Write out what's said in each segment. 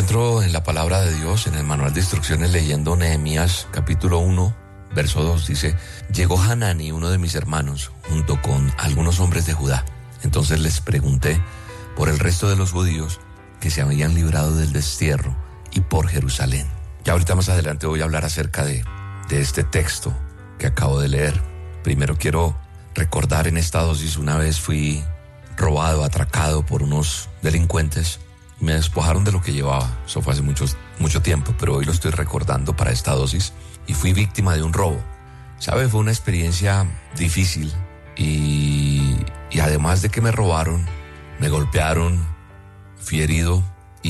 encuentro en la palabra de Dios, en el manual de instrucciones, leyendo Nehemías capítulo 1, verso 2, dice: llegó Hanani, uno de mis hermanos, junto con algunos hombres de Judá. Entonces les pregunté por el resto de los judíos que se habían librado del destierro y por Jerusalén. Ya ahorita más adelante voy a hablar acerca de este texto que acabo de leer. Primero quiero recordar en esta dosis, una vez fui robado, atracado por unos delincuentes. Me despojaron de lo que llevaba. Eso fue hace mucho tiempo, pero hoy lo estoy recordando para esta dosis. Y fui víctima de un robo. ¿Sabe? Fue una experiencia difícil. Y además de que me robaron, me golpearon, fui herido.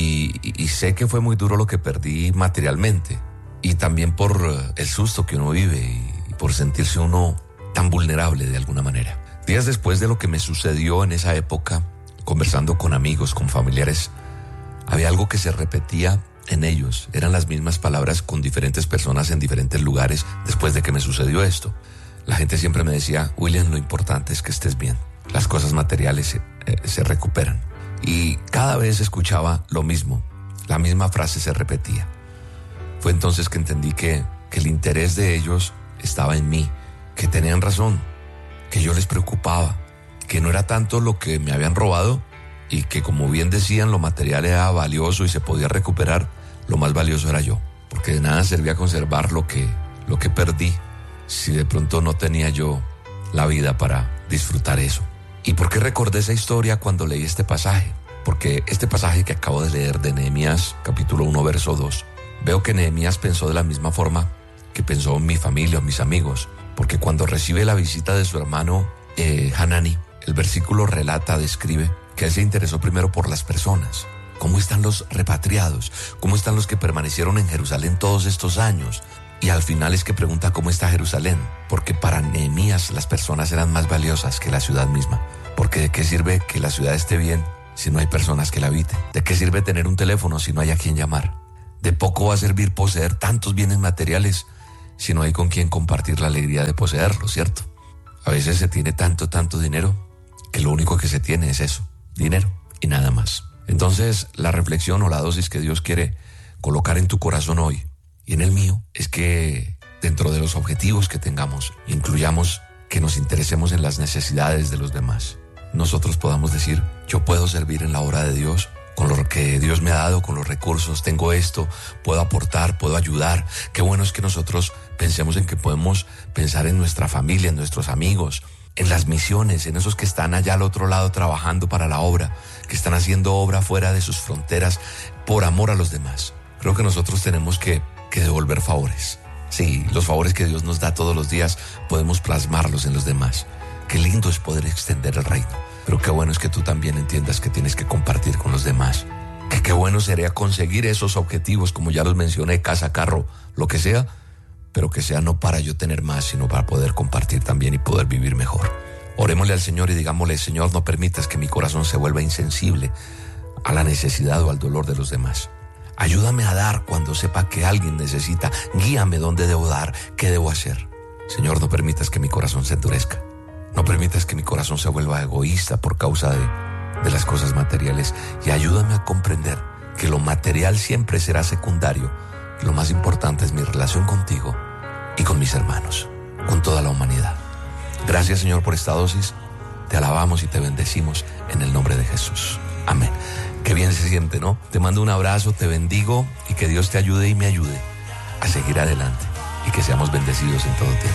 Y sé que fue muy duro lo que perdí materialmente. Y también por el susto que uno vive y por sentirse uno tan vulnerable de alguna manera. Días después de lo que me sucedió en esa época, conversando con amigos, con familiares, había algo que se repetía en ellos. Eran las mismas palabras con diferentes personas en diferentes lugares después de que me sucedió esto. La gente siempre me decía: William, lo importante es que estés bien. Las cosas materiales se recuperan. Y cada vez escuchaba lo mismo. La misma frase se repetía. Fue entonces que entendí que el interés de ellos estaba en mí, que tenían razón, que yo les preocupaba, que no era tanto lo que me habían robado, y que, como bien decían, lo material era valioso y se podía recuperar. Lo más valioso era yo, porque de nada servía conservar lo que perdí si de pronto no tenía yo la vida para disfrutar eso. ¿Y por qué recordé esa historia cuando leí este pasaje? Porque este pasaje que acabo de leer de Nehemías capítulo 1 verso 2, veo que Nehemías pensó de la misma forma que pensó mi familia o mis amigos, porque cuando recibe la visita de su hermano Hanani, el versículo describe que él se interesó primero por las personas. ¿Cómo están los repatriados? ¿Cómo están los que permanecieron en Jerusalén todos estos años? Y al final es que pregunta cómo está Jerusalén, porque para Nehemías las personas eran más valiosas que la ciudad misma. Porque ¿de qué sirve que la ciudad esté bien si no hay personas que la habiten? ¿De qué sirve tener un teléfono si no hay a quien llamar? De poco va a servir poseer tantos bienes materiales si no hay con quien compartir la alegría de poseerlo, ¿cierto? A veces se tiene tanto dinero que lo único que se tiene es eso, dinero y nada más. Entonces, la reflexión o la dosis que Dios quiere colocar en tu corazón hoy y en el mío es que dentro de los objetivos que tengamos, incluyamos que nos interesemos en las necesidades de los demás. Nosotros podamos decir: yo puedo servir en la obra de Dios con lo que Dios me ha dado, con los recursos, tengo esto, puedo aportar, puedo ayudar. Qué bueno es que nosotros pensemos en que podemos pensar en nuestra familia, en nuestros amigos, en las misiones, en esos que están allá al otro lado trabajando para la obra, que están haciendo obra fuera de sus fronteras por amor a los demás. Creo que nosotros tenemos que devolver favores. Sí, los favores que Dios nos da todos los días podemos plasmarlos en los demás. Qué lindo es poder extender el reino. Pero qué bueno es que tú también entiendas que tienes que compartir con los demás. Que qué bueno sería conseguir esos objetivos, como ya los mencioné, casa, carro, lo que sea, pero que sea no para yo tener más, sino para poder compartir también y poder vivir mejor. Orémosle al Señor y digámosle: Señor, no permitas que mi corazón se vuelva insensible a la necesidad o al dolor de los demás. Ayúdame a dar cuando sepa que alguien necesita. Guíame dónde debo dar, qué debo hacer. Señor, no permitas que mi corazón se endurezca. No permitas que mi corazón se vuelva egoísta por causa de las cosas materiales. Y ayúdame a comprender que lo material siempre será secundario. Y lo más importante es mi relación contigo y con mis hermanos, con toda la humanidad. Gracias, Señor, por esta dosis. Te alabamos y te bendecimos en el nombre de Jesús. Amén. Qué bien se siente, ¿no? Te mando un abrazo, te bendigo y que Dios te ayude y me ayude a seguir adelante y que seamos bendecidos en todo tiempo.